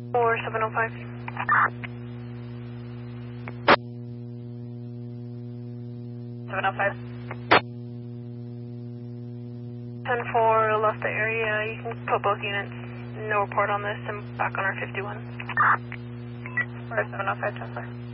4705. 705. 10-4 left the area. You can put both units. No report on this and back on our 51. 4705, 10-4.